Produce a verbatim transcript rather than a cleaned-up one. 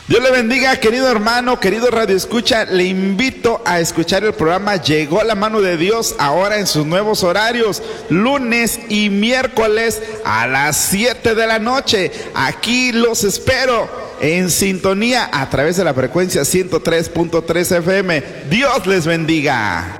Dios le bendiga, querido hermano, querido Radio Escucha. Le invito a escuchar el programa Llegó la Mano de Dios ahora en sus nuevos horarios, lunes y miércoles a las siete de la noche. Aquí los espero en sintonía a través de la frecuencia ciento tres punto tres F M. Dios les bendiga.